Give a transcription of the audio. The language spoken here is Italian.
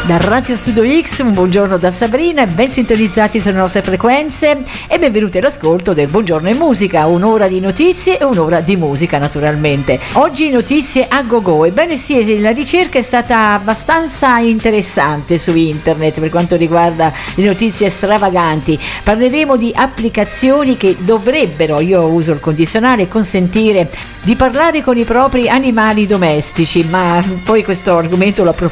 Da Radio Studio X, un buongiorno da Sabrina, ben sintonizzati sulle nostre frequenze e benvenuti all'ascolto del Buongiorno in Musica, un'ora di notizie e un'ora di musica naturalmente. Oggi notizie a go-go, ebbene sì, la ricerca è stata abbastanza interessante su internet per quanto riguarda le notizie stravaganti. Parleremo di applicazioni che dovrebbero, io uso il condizionale, consentire di parlare con i propri animali domestici, ma poi questo argomento lo approfondiremo